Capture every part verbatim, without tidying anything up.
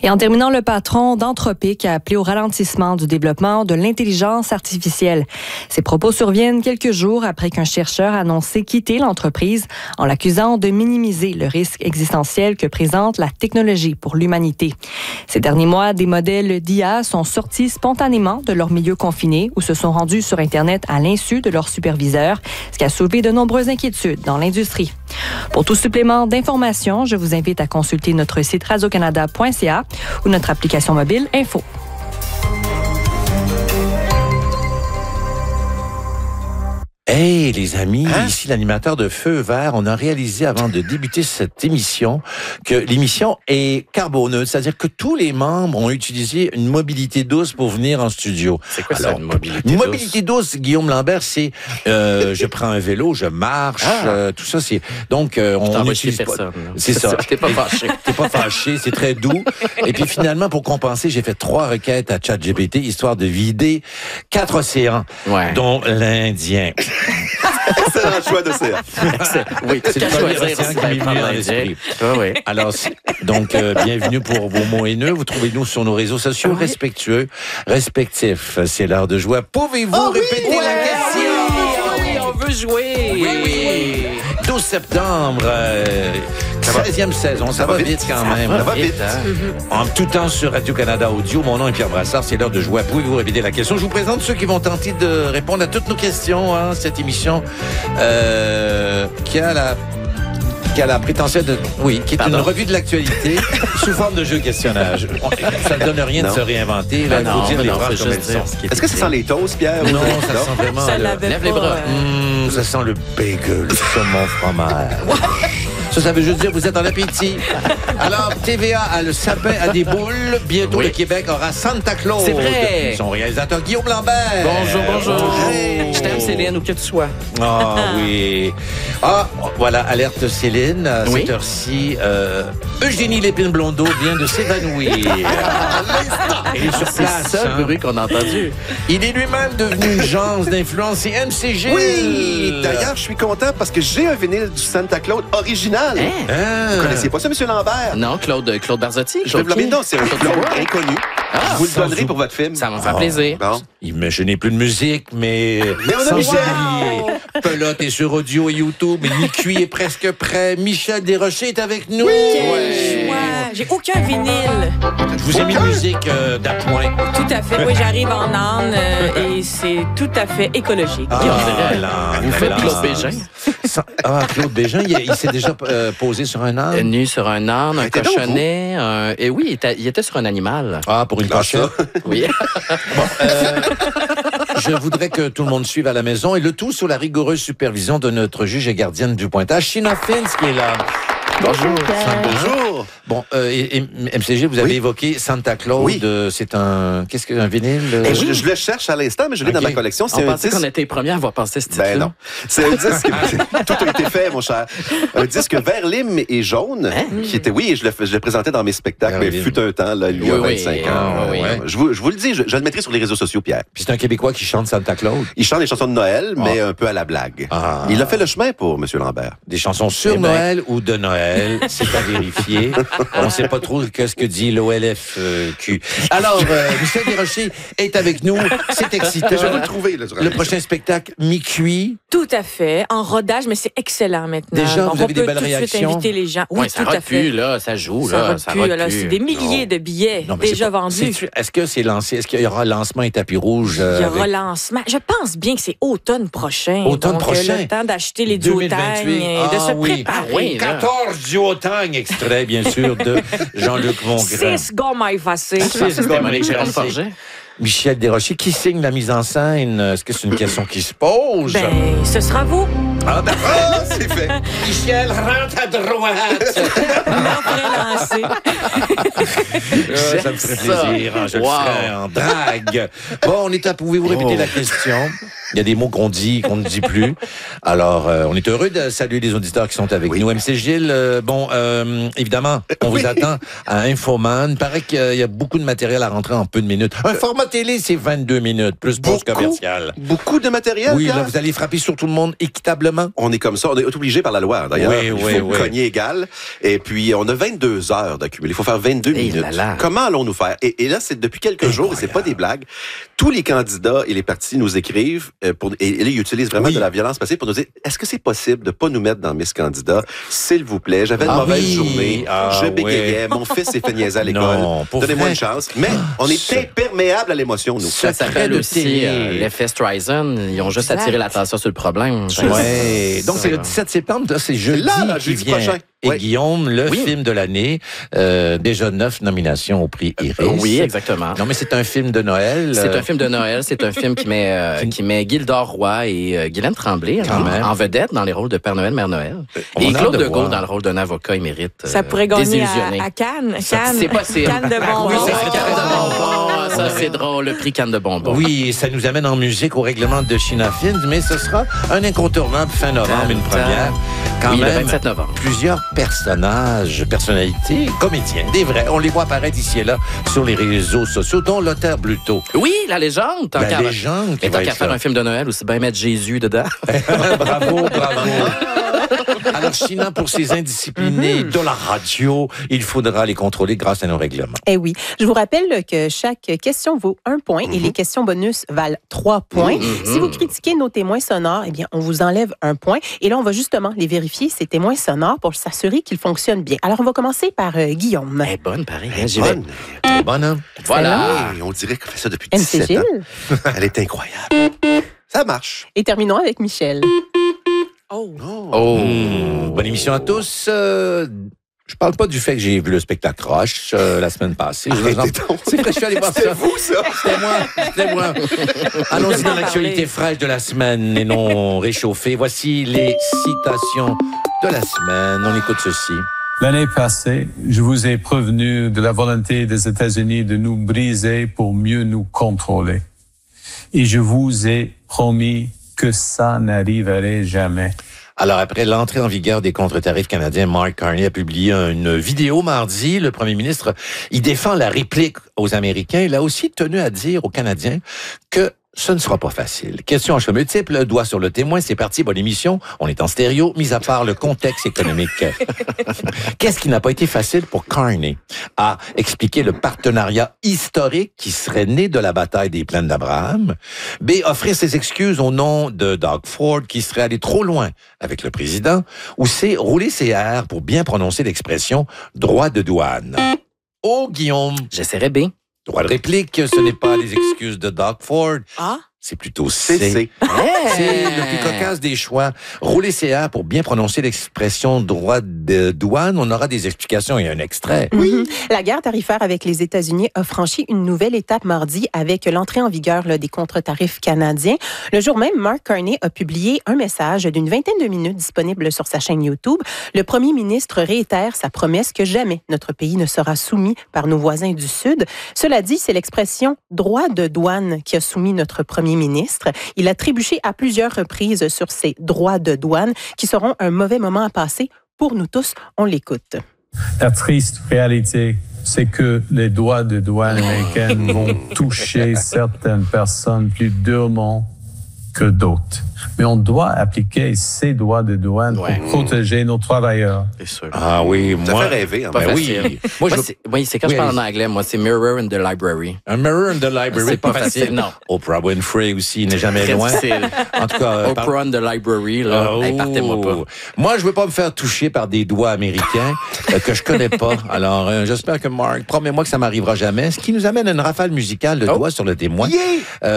Et en terminant, le patron d'Anthropic a appelé au ralentissement du développement de l'intelligence artificielle. Ces propos surviennent quelques jours après qu'un chercheur a annoncé quitter l'entreprise en l'accusant de minimiser le risque existentiel que présente la technologie pour l'humanité. Ces derniers mois, des modèles d'I A sont sortis spontanément de leur milieu confiné ou se sont rendus sur Internet à l'insu de leurs superviseurs, ce qui a soulevé de nombreuses inquiétudes dans l'industrie. Pour tout supplément d'informations, je vous invite à consulter notre site radio canada point c a ou notre application mobile Info. Hey les amis, hein? Ici l'animateur de Feu Vert. On a réalisé avant de débuter cette émission que l'émission est carboneuse, c'est-à-dire que tous les membres ont utilisé une mobilité douce pour venir en studio. C'est quoi Alors, ça, une mobilité une douce? mobilité douce, Guillaume Lambert, c'est euh, je prends un vélo, je marche, ah. euh, tout ça, c'est donc euh, on n'utilise pas. Personne, c'est ça. ça. T'es pas fâché. T'es pas fâché, c'est très doux. Et puis finalement, pour compenser, j'ai fait trois requêtes à ChatGPT histoire de vider quatre océans, ouais. dont l'Indien. C'est un choix d'océan. Oui, c'est le premier océan qui m'est venu dans l'esprit. Ah, oui. Alors, donc, euh, bienvenue pour vos mots haineux. Vous trouvez-nous sur nos réseaux sociaux oui. respectueux, respectifs. C'est l'heure de jouer. Pouvez-vous oh, répéter oui, la ouais, question? Oui, oui, on veut jouer. Oui, oui. douze septembre, euh, seizième saison. Ça, ça va vite, vite quand même. Ça va vite. Hein? En tout temps sur Radio-Canada Audio. Mon nom est Pierre Brassard. C'est l'heure de jouer. Pouvez-vous répéter la question? Je vous présente ceux qui vont tenter de répondre à toutes nos questions. Hein, cette émission euh, qui a la... qui a la prétention de... Oui, qui est Pardon? une revue de l'actualité sous forme de jeu questionnage. Ça ne donne rien non. de se réinventer. Là, il faut dire les phrases comme elles sont. Est-ce que ça sent les toasts, Pierre? Non, ça sent vraiment... Ça le... Lève les bras. Mmh, ça sent le bagel sur mon fromage. Ça, ça veut juste dire que vous êtes en appétit. Alors, T V A a le sapin à des boules. Bientôt, oui. le Québec aura Santa Claus. C'est vrai. Son réalisateur, Guillaume Lambert. Bonjour, bonjour. Hey. Je t'aime, Céline, où que tu sois. Ah, oui. Ah, voilà, alerte Céline. À oui. cette heure-ci, euh, Eugénie Lépine-Blondeau vient de s'évanouir. Elle est sur place. C'est ça, hein. le bruit qu'on a entendu. Il est lui-même devenu une gence d'influence. C'est M C G. Oui. D'ailleurs, je suis content parce que j'ai un vinyle du Santa Claus original. Hein? Ah. Vous connaissiez pas ça, M. Lambert? Non, Claude, Claude Barzotti. Je vais vous l'amener. Non, c'est un Claude inconnu. Ah, je vous le donnerai vous... pour votre film. Ça va me faire oh, plaisir. Bon. Je n'ai plus de musique, mais... Mais on a Michel! Wow. Pelote est sur audio et YouTube. Mi-Cuit est presque prêt. Michel Desrochers est avec nous. Oui! Ouais. Ouais. J'ai aucun vinyle. Je vous ai mis une musique euh, d'appoint. Tout à fait. Oui, j'arrive en âne euh, et c'est tout à fait écologique. Ah, là, vous faites là, Claude Bégin? Ah, Claude Bégin, il, il s'est déjà euh, posé sur un âne? Nu sur un âne, un cochonnet. Un... Et oui, il était, il était sur un animal. Ah, pour une cochonne? Oui. Bon, euh, je voudrais que tout le monde suive à la maison et le tout sous la rigoureuse supervision de notre juge et gardienne du pointage, Sheena Fins, qui est là. Bonjour. Bonjour. Bon, euh, et, et, M C G, vous avez oui. évoqué Santa Claus. Oui. Euh, c'est un... Qu'est-ce qu'un vinyle? Euh... Je, je le cherche à l'instant, mais je l'ai okay. dans ma collection. C'est On un pensait disque... qu'on était les premiers à avoir pensé ce titre-là. Ben non. C'est un disque... Tout a été fait, mon cher. Un disque vert lime et jaune, hein? qui était... Oui, je le, je le présentais dans mes spectacles, mais fut un temps, là, il y a oui, vingt-cinq oui, ans. Oui, oui. Je, vous, je vous le dis, je, je le mettrai sur les réseaux sociaux, Pierre. Puis c'est un Québécois qui chante Santa Claus. Il chante des chansons de Noël, ah. mais un peu à la blague. Ah. Il a fait le chemin pour M. Lambert. Des chansons sur eh Noël ben... ou de Noël, c'est à vérifier. On ne sait pas trop qu'est-ce que dit l'O L F Q. Alors, euh, Michel Desrochers est avec nous. C'est excitant. Je vais vous le trouver. Là, le prochain spectacle, Mi-Cuit. Tout à fait. En rodage, mais c'est excellent maintenant. Déjà, donc, vous avez des belles réactions. On peut tout de suite inviter les gens. Oui, ouais, ça tout à fait. Plus, là, ça joue. Ça là, ça plus, là, c'est des milliers non. de billets non, déjà pas, vendus. Est, est-ce que c'est lancé? Est-ce qu'il y aura lancement et tapis rouge? Euh, Il y aura avec... lancement. Je pense bien que c'est automne prochain. Automne donc, prochain. Le temps d'acheter les duotangs et ah, de se oui. préparer. Ah, oui, quatorze duotangs, extrait, bien sûr, de Jean-Luc Mongrain. Six gommes à effacer. Six gommes à effacer. Michel Desrochers, qui signe la mise en scène? Est-ce que c'est une question qui se pose? Ben, ce sera vous. Ah, ben, ah, c'est fait. Michel, rentre à droite. lancer. euh, ça me ferait plaisir. Hein, je wow. le ferais en drague. Bon, on est à... Pouvez-vous répéter oh. la question? Il y a des mots qu'on dit, qu'on ne dit plus. Alors, euh, on est heureux de saluer les auditeurs qui sont avec oui. nous. M C Gilles, euh, bon, euh, évidemment, on oui. vous attend à Infoman. Il paraît qu'il y a beaucoup de matériel à rentrer en peu de minutes. Un format télé, c'est vingt-deux minutes, plus pause commerciale. Beaucoup de matériel, Oui, là, vous allez frapper sur tout le monde équitablement. On est comme ça, on est obligé par la loi, d'ailleurs. Oui, Il oui, faut oui. cogner égal. Et puis, on a vingt-deux heures d'accumuler. Il faut faire vingt-deux Et minutes. là là. Comment allons-nous faire? Et, et là, c'est depuis quelques jours, et c'est pas des blagues. Tous les candidats et les partis nous écrivent, euh, pour, et, et là, ils utilisent vraiment oui. de la violence passive pour nous dire, est-ce que c'est possible de pas nous mettre dans Miss Candidat? S'il vous plaît, j'avais une ah mauvaise oui. journée, ah, je bégayais, oui. mon fils s'est fait niaiser à l'école. Donnez-moi une chance. Mais on est ça... imperméable à l'émotion, nous. Ça s'appelle aussi euh, l'effet Streisand. Ils ont juste attiré l'attention sur le problème. Ouais. Donc, c'est le dix-sept septembre, là, c'est jeudi, là, là, qui jeudi vient. prochain. Et oui. Guillaume, le oui. film de l'année, euh, déjà neuf nominations au prix Iris. Euh, oui, exactement. Non, mais c'est un film de Noël. C'est euh... un film de Noël. C'est un film qui met, euh, qui met Gildor Roy et euh, Guylaine Tremblay en, en vedette dans les rôles de Père Noël, Mère Noël. On et Claude de Gaulle dans le rôle d'un avocat émérite. Euh, ça pourrait gagner à, à Cannes. Cannes. C'est possible. Cannes de bonbons. Oui, c'est Cannes de bonbons. Ça, c'est drôle. Le prix Cannes de bonbons. Oui, ça nous amène en musique au règlement de China Films, mais ce sera un incontournable fin novembre, une première. Quand oui, même, le vingt-sept novembre. Plusieurs personnages, personnalités, comédiens, des vrais. On les voit apparaître ici et là sur les réseaux sociaux, dont Lothar Bluteau. Oui, la légende. Tant la qu'à, légende. Et tant qu'à faire un film de Noël, aussi bien mettre Jésus dedans. Bravo, bravo. Alors, China, pour ces indisciplinés mm-hmm. de la radio, il faudra les contrôler grâce à nos règlements. Eh oui. Je vous rappelle que chaque question vaut un point mm-hmm. et les questions bonus valent trois points. Mm-hmm. Si vous critiquez nos témoins sonores, eh bien, on vous enlève un point. Et là, on va justement les vérifier, ces témoins sonores, pour s'assurer qu'ils fonctionnent bien. Alors, on va commencer par euh, Guillaume. Elle est bonne, pareil. Elle est bonne. Elle est bonne, hein? Voilà. Oui, on dirait qu'on fait ça depuis dix-sept ans. Elle est incroyable. Ça marche. Et terminons avec Michel. Oh. oh. Mmh. Bonne émission à tous. Euh, je parle pas du fait que j'ai vu le spectacle Roche euh, la semaine passée. C'est vrai, je suis allé voir ça. C'était vous, ça? C'était moi. C'était moi. Allons-y dans l'actualité fraîche de la semaine et non réchauffée. Voici les citations de la semaine. On écoute ceci. L'année passée, je vous ai prévenu de la volonté des États-Unis de nous briser pour mieux nous contrôler. Et je vous ai promis que ça n'arriverait jamais. Alors, après l'entrée en vigueur des contre-tarifs canadiens, Mark Carney a publié une vidéo mardi. Le premier ministre, il défend la réplique aux Américains. Il a aussi tenu à dire aux Canadiens que ce ne sera pas facile. Question à choix multiple, doigt sur le témoin, c'est parti, bonne émission. On est en stéréo, mis à part le contexte économique. Qu'est-ce qui n'a pas été facile pour Carney? A. Expliquer le partenariat historique qui serait né de la bataille des plaines d'Abraham. B. Offrir ses excuses au nom de Doug Ford qui serait allé trop loin avec le président. Ou C. Rouler ses airs pour bien prononcer l'expression droit de douane. Oh, Guillaume. J'essaierai B. Droit de réplique, ce n'est pas les excuses de Doug Ford. Ah? C'est plutôt C. C'est hey. C'est le plus cocasse des choix. Rouler C A pour bien prononcer l'expression droit de douane. On aura des explications et un extrait. Oui. La guerre tarifaire avec les États-Unis a franchi une nouvelle étape mardi avec l'entrée en vigueur là, des contre-tarifs canadiens. Le jour même, Mark Carney a publié un message d'une vingtaine de minutes disponible sur sa chaîne YouTube. Le premier ministre réitère sa promesse que jamais notre pays ne sera soumis par nos voisins du Sud. Cela dit, c'est l'expression droit de douane qui a soumis notre premier ministre. Il a trébuché à plusieurs reprises sur ces droits de douane qui seront un mauvais moment à passer pour nous tous. On l'écoute. La triste réalité, c'est que les droits de douane américaines vont toucher certaines personnes plus durement que d'autres. Mais on doit appliquer ces droits de douane ouais. pour protéger nos travailleurs. C'est sûr. Ah oui, ça moi... fait rêver. Hein, ben oui. Moi, moi je... c'est, oui, c'est quand oui, je parle en anglais, moi, c'est Mirror in the Library. Un Mirror in the Library. C'est pas facile, facile. Non. Oprah Winfrey aussi n'est jamais loin. Difficile. En tout cas... Oprah par... in the Library, là, oh. hey, partez-moi pas. Moi, je veux pas me faire toucher par des doigts américains euh, que je connais pas. Alors, euh, j'espère que Mark, promets-moi que ça m'arrivera jamais. Ce qui nous amène à une rafale musicale de oh. doigts sur le témoin. Yeah.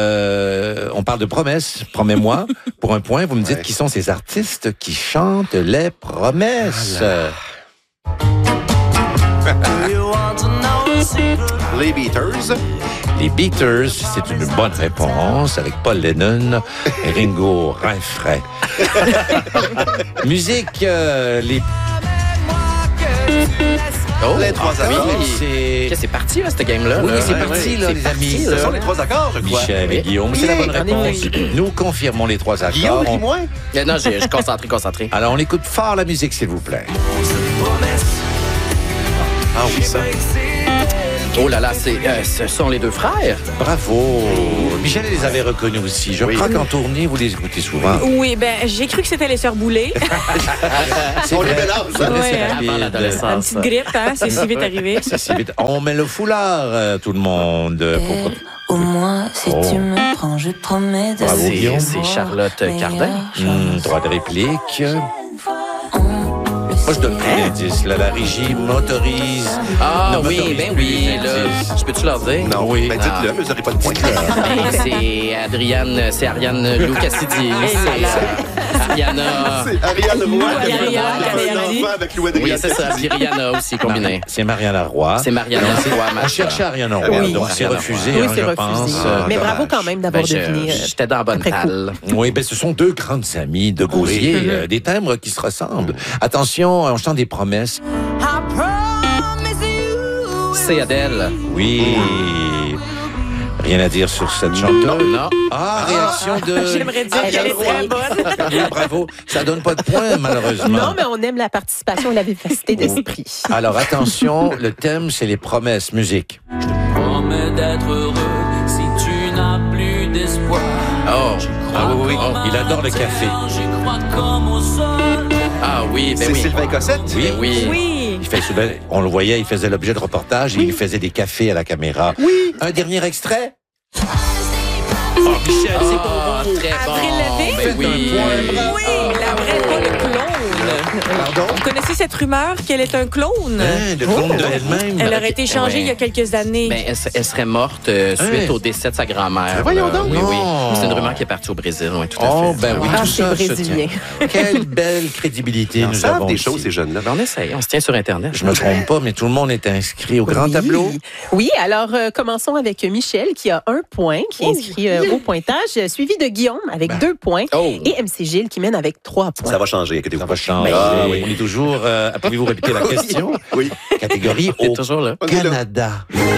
Euh, on parle de promesses. Promets-moi, pour un point, vous me dites ouais. qui sont ces artistes qui chantent les promesses. Les Beatles. Les Beatles, c'est une bonne réponse avec Paul Lennon et Ringo Rinfret. Musique, euh, les... Oh, les trois ah, accords. Oui. C'est... c'est parti, là, cette game-là. Oui, là. c'est parti, là, c'est les parti, amis. là. Ce sont les trois accords, je crois. Michel et Oui. Guillaume, c'est la bonne Oui, réponse. Nous confirmons les trois accords. Guillaume, On- dis-moi. Mais non, j'ai- je suis concentré, concentré. Alors, on écoute fort la musique, s'il vous plaît. Ah oui, ça. Oh là là, c'est, euh, ce sont les deux frères. Bravo. Michel les avait reconnus aussi. Je Oui. crois qu'en tournée, vous les écoutez souvent. Oui, ben j'ai cru que c'était les sœurs Boulay. C'est On les vrai. mélange, ça. Ouais, C'est hein. rapide. Avant Une l'adolescence. petite grippe, hein? C'est si vite arrivé. C'est si vite. On met le foulard, euh, tout le monde. euh, pour- Au moins, si Oh. tu me prends, je promets de Bravo, C'est, Guillaume. c'est Charlotte Cardin. Hum, droit de réplique. Moi, je donne plus d'indices. Là, la régie m'autorise. Ah Ne oui, m'autorise ben plus oui, les là. indices. Je peux-tu leur dire? Non, Oui. ben dites-le, mais vous n'aurez pas de point. Ben, c'est Adriane, c'est Ariane Lou Cassidy. C'est euh, Ariana. C'est Ariane Roy. Oui, Ariane, qui a Ariane. un enfant avec Lou Oui, Adrien. c'est ça. Puis Rihanna aussi combiné. C'est Mariana Roy. C'est Mariana Roy, ma On chère. cherchait Ariana Roy, Oui. donc c'est Ariana refusé, Oui, hein, c'est je refusé. pense. Ah, Mais bravo dommage. quand même d'avoir Ben, je- deviné. euh, J'étais dans la bonne après coup. talle. Oui, ben ce sont deux grandes amies de gosier, Oui. euh, des timbres qui se ressemblent. Attention, on chante des promesses. C'est Adèle. Oui. Rien à dire sur cette chanteuse. Non. Ah, réaction de... J'aimerais dire qu'elle est très bonne. Oui, bravo. Ça donne pas de points, malheureusement. Non, mais on aime la participation et la vivacité d'esprit. Alors, attention, le thème, c'est les promesses. Musique. Promets d'être heureux si tu n'as plus d'espoir. Oh. Ah oui, oui, oui. Il adore le café. J'y crois comme au sol. Ah oui, ben C'est oui. Sylvain Cossette? Oui. Oui. Oui. Il fait souvent- on le voyait, il faisait l'objet de reportages et il faisait des cafés à la caméra. Oui. Un dernier extrait? Oh, Michel, c'est pour Ah, vous. très bon. Avril Lavigne? Ben oui. Faites un point, bravo. Oui, la vraie, pas le clone. Pardon? Vous connaissez cette rumeur qu'elle est un clone? Hein, le clone de elle-même. Elle aurait été changée Ouais. il y a quelques années. Ben, elle, se- elle serait morte euh, suite Hein? au décès de sa grand-mère. voyons là. donc. Oui, oui. Non. C'est une rumeur qui est partie au Brésil, oui, tout à Oh, fait. ben oui, Ah, tout c'est ça se brésilien. tient. Quelle belle crédibilité Ils en nous savent avons des ici. choses, ces jeunes-là. Ben, on essaye, on se tient sur Internet. Je me trompe pas, mais tout le monde est inscrit au grand Oui. tableau. Oui, alors euh, commençons avec Michel qui a un point, qui est inscrit euh, au pointage, euh, suivi de Guillaume avec deux points Oh. et M C Gilles qui mène avec trois points. Ça va changer, inquiétez-vous Ça pas. va changer. Ah, oui. On est toujours... euh, Pouvez-vous répéter la question? Oui. Catégorie T'es au toujours là. On est là. Canada.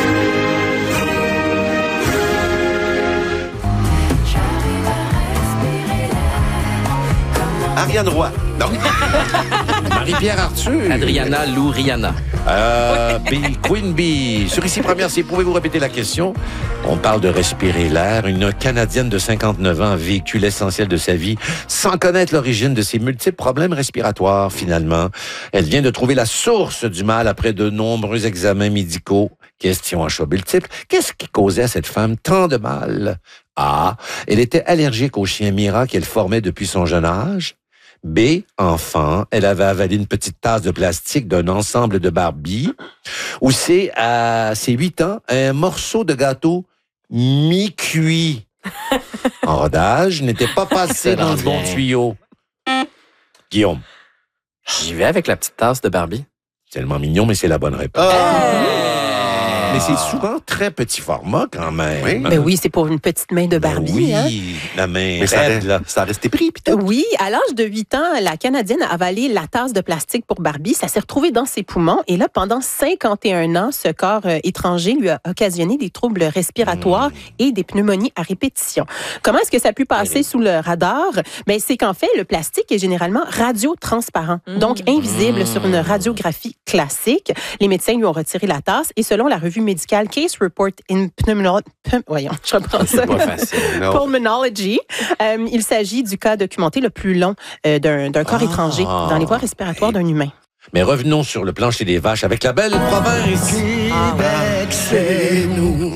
Ariane Roy. Non. Marie-Pierre Arthur. Adriana Lou Rihanna. Euh, B, Queen Bee. Sur Ici Première, si pouvez-vous répéter la question? On parle de respirer l'air. Une Canadienne de cinquante-neuf ans a vécu l'essentiel de sa vie sans connaître l'origine de ses multiples problèmes respiratoires, finalement. Elle vient de trouver la source du mal après de nombreux examens médicaux. Question à choix multiples. Qu'est-ce qui causait à cette femme tant de mal? A. Elle était allergique aux chiens Mira qu'elle formait depuis son jeune âge. B, enfant, elle avait avalé une petite tasse de plastique d'un ensemble de Barbie. Ou C, à ses huit ans, un morceau de gâteau mi-cuit en rodage n'était pas passé dans le bon tuyau. Guillaume, J'y vais avec la petite tasse de Barbie. tellement mignon, mais c'est la bonne réponse. Mais c'est souvent très petit format quand même. Oui. Ben oui, c'est pour une petite main de Ben Barbie. oui, hein. la main Mais ça, raide, là. ça a resté pris, puis tout. Oui, à l'âge de huit ans, la Canadienne a avalé la tasse de plastique pour Barbie. Ça s'est retrouvé dans ses poumons. Et là, pendant cinquante et un ans, ce corps euh, étranger lui a occasionné des troubles respiratoires et des pneumonies à répétition. Comment est-ce que ça a pu passer sous le radar? Ben, c'est qu'en fait, le plastique est généralement radiotransparent, donc invisible sur une radiographie classique. Les médecins lui ont retiré la tasse et selon la revue médicale Case Report in Pneumology, voyons, je reprends ça. C'est pas facile. Non. Pulmonology. Euh, il s'agit du cas documenté le plus long euh, d'un d'un corps Ah. étranger dans les voies respiratoires d'un humain. Mais revenons sur le plancher des vaches avec la belle province. Québec, c'est nous.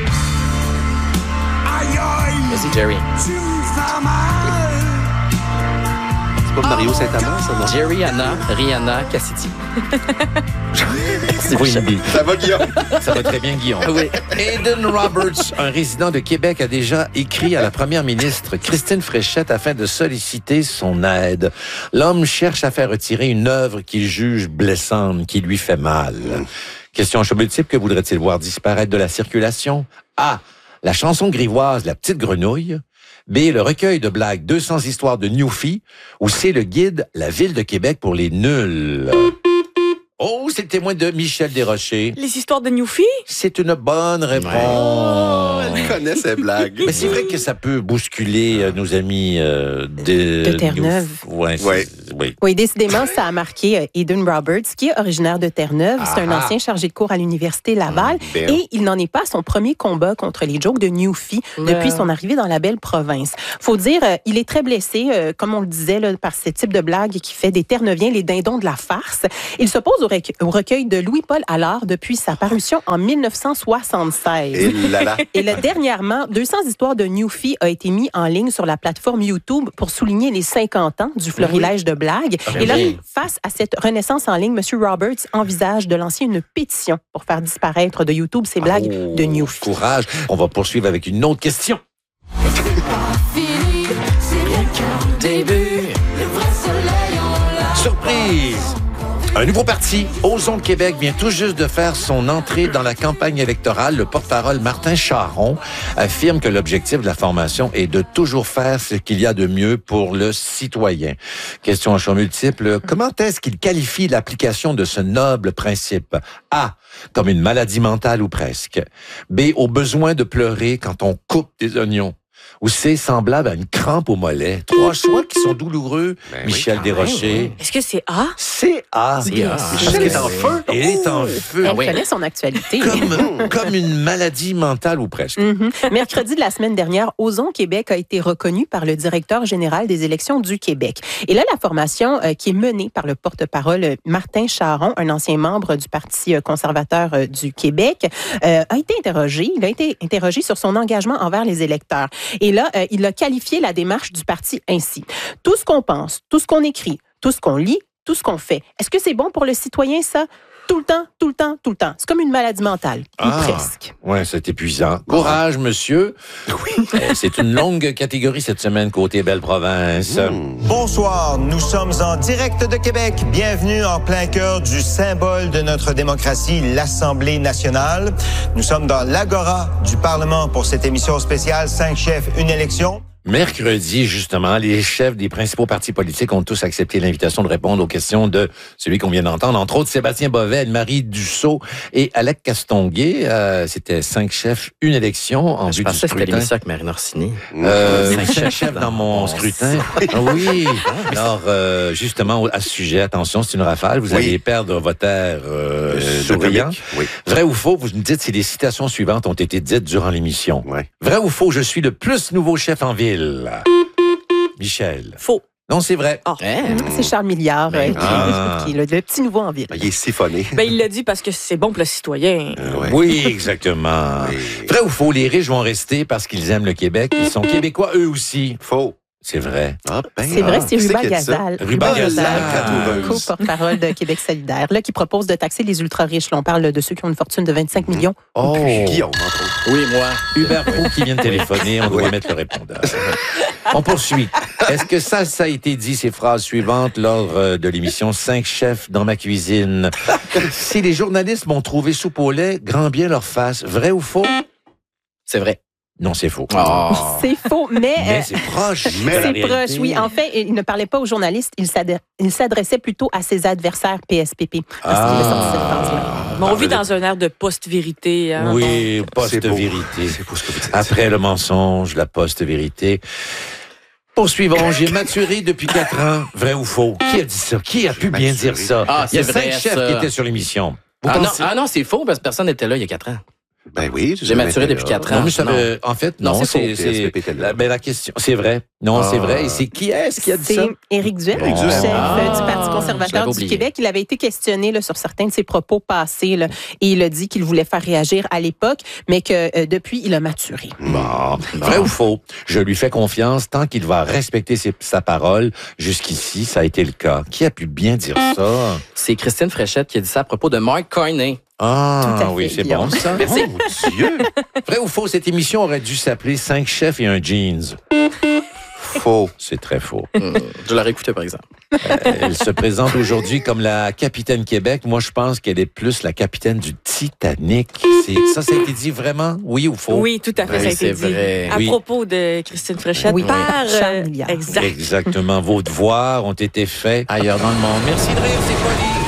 Vas-y, Jerry. C'est pas Mario Saint-Amand, ça, non? Jerry, Anna, Rihanna, Cassidy. Merci, Queen Michel. Bee. Ça va, Guillaume? Ça va très bien, Guillaume. Oui. Aidan Roberts, un résident de Québec, a déjà écrit à la première ministre Christine Fréchette afin de solliciter son aide. L'homme cherche à faire retirer une œuvre qu'il juge blessante, qui lui fait mal. Question à choix multiple, que voudrait-il voir disparaître de la circulation? A. La chanson grivoise La Petite Grenouille. B. Le recueil de blagues deux cents histoires de Newfie. Ou C. Le guide La Ville de Québec pour les nuls. Oh, c'est le témoin de Michel Desrochers. Les histoires de Newfie? C'est une bonne réponse. Oh, elle connaît ces blagues. Mais c'est vrai que ça peut bousculer euh, nos amis euh, de, de Terre-Neuve. Ouais, ouais. Oui. Oui, décidément, ça a marqué euh, Eden Roberts, qui est originaire de Terre-Neuve. Ah, c'est un ancien chargé de cours à l'Université Laval. Mmh, et il n'en est pas à son premier combat contre les jokes de Newfie ouais. depuis son arrivée dans la belle province. Faut dire, euh, il est très blessé, euh, comme on le disait, là, par ce type de blague qui fait des Terre-Neuviens les dindons de la farce. Il s'oppose au, rec- au recueil de Louis-Paul Allard depuis sa parution en dix-neuf cent soixante-seize. Et, là là. et là, dernièrement, deux cents histoires de Newfie a été mis en ligne sur la plateforme YouTube pour souligner les cinquante ans du florilège oui. de blagues. Ah, et là, oui. face à cette renaissance en ligne, M. Roberts envisage de lancer une pétition pour faire disparaître de YouTube ces blagues oh, de Newfie. Courage. On va poursuivre avec une autre question. Surprise! Un nouveau parti, Osons le Québec, vient tout juste de faire son entrée dans la campagne électorale. Le porte-parole Martin Charron affirme que l'objectif de la formation est de toujours faire ce qu'il y a de mieux pour le citoyen. Question à choix multiple. Comment est-ce qu'il qualifie l'application de ce noble principe? A. Comme une maladie mentale ou presque. B. Au besoin de pleurer quand on coupe des oignons. Ou c'est semblable à une crampe au mollet. Trois choix qui sont douloureux. Ben Michel oui, Desrochers. Oui. Est-ce que c'est A? C'est A. C'est A. Michel est en feu. Il est en feu. Elle connaît son actualité. Comme, comme une maladie mentale ou presque. Mm-hmm. Mercredi de la semaine dernière, Osons Québec a été reconnu par le directeur général des élections du Québec. Et là, la formation euh, qui est menée par le porte-parole Martin Charron, un ancien membre du Parti conservateur euh, du Québec, euh, a été interrogé. Il a été interrogé sur son engagement envers les électeurs. Et là, euh, il a qualifié la démarche du parti ainsi. Tout ce qu'on pense, tout ce qu'on écrit, tout ce qu'on lit, tout ce qu'on fait. Est-ce que c'est bon pour le citoyen, ça? Tout le temps, tout le temps, tout le temps. C'est comme une maladie mentale, ou ah, presque. Oui, c'est épuisant. Courage, monsieur. Oui. C'est une longue catégorie cette semaine côté Belle-Province. Mmh. Bonsoir, nous sommes en direct de Québec. Bienvenue en plein cœur du symbole de notre démocratie, l'Assemblée nationale. Nous sommes dans l'agora du Parlement pour cette émission spéciale cinq chefs, une élection. Mercredi, justement, les chefs des principaux partis politiques ont tous accepté l'invitation de répondre aux questions de celui qu'on vient d'entendre, entre autres Sébastien Bovet, Marie Dussault et Alec Castonguay. Euh, c'était cinq chefs, une élection en vue du scrutin. Je pensais que c'était l'émission avec Marine Orsini. Euh, cinq chefs dans mon scrutin. Oui. Alors, euh, justement, à ce sujet, attention, c'est une rafale. Vous oui. allez perdre votre air euh, euh, souriant. Oui. Vrai ou faux, vous me dites si les citations suivantes ont été dites durant l'émission. Oui. Vrai ou faux, je suis le plus nouveau chef en ville. Michel. Faux. Non, c'est vrai. Oh. Mmh. C'est Charles Milliard, ben, ah. qui, qui est le, le petit nouveau en ville. Il est siphonné. Ben, il l'a dit parce que c'est bon pour le citoyen. Euh, ouais. Oui, exactement. Oui. Vrai ou faux, les riches vont rester parce qu'ils aiment le Québec. Ils sont québécois eux aussi. Faux. C'est vrai. Ah, ben, c'est vrai, c'est Ruba Gazal. Ruba Gazal, co-porte-parole de Québec solidaire, là, qui propose de taxer les ultra-riches. Là, on parle de ceux qui ont une fortune de vingt-cinq millions. Oh! Guillaume, entre autres. Oui, moi. Hubert Pro qui vient de téléphoner, on doit mettre le répondeur. On poursuit. Est-ce que ça, ça a été dit, ces phrases suivantes, lors euh, de l'émission cinq chefs dans ma cuisine? Si les journalistes m'ont trouvé soupe au lait, grand bien leur face. Vrai ou faux? C'est vrai. Non, c'est faux. Oh. C'est faux, mais... Mais euh, c'est proche. Mais c'est proche, oui. En fait, il ne parlait pas aux journalistes, il s'adressait plutôt à ses adversaires P S P P. Parce ah. qu'il a sorti cette phrase-là. Mais on vit dans un air de post-vérité. Hein? Oui, post-vérité. C'est beau ce que vous dites. Après le mensonge, la post-vérité. Poursuivons. J'ai maturé depuis quatre ans. Vrai ou faux? Qui a dit ça? Qui a pu bien dire ça? Ah, il y a vrai, cinq chefs ça. qui étaient sur l'émission. Ah, pensez... non, ah non, c'est faux parce que personne n'était là il y a quatre ans. Ben oui, j'ai maturé depuis quatre ans. Non, mais ça, euh, en fait, non, non c'est, c'est, c'est la, ben la question, c'est vrai. Non, ah. c'est vrai. Et c'est qui est-ce qui a dit c'est ça? C'est Éric Duhem, bon. chef ah. du Parti conservateur du Québec. Il avait été questionné là, sur certains de ses propos passés là, et il a dit qu'il voulait faire réagir à l'époque, mais que euh, depuis, il a maturé. Bon. Vrai ou faux? Je lui fais confiance tant qu'il va respecter ses, sa parole. Jusqu'ici, ça a été le cas. Qui a pu bien dire ça? C'est Christine Fréchette qui a dit ça à propos de Mark Carney. Ah, oui, c'est bon, ça. Merci. Oh, Dieu. Vrai ou faux, cette émission aurait dû s'appeler cinq chefs et un jeans? Faux. C'est très faux. Mmh, je l'aurais écouté, par exemple. Euh, elle se présente aujourd'hui comme la capitaine Québec. Moi, je pense qu'elle est plus la capitaine du Titanic. C'est, ça, ça a été dit vraiment? Oui ou faux? Oui, tout à fait, oui, ça a été dit. Vrai. À oui. propos de Christine Fréchette. Oui, par Charles Milliard. Exact. Exactement. Vos devoirs ont été faits ailleurs dans le monde. Merci de rire, c'est quoi,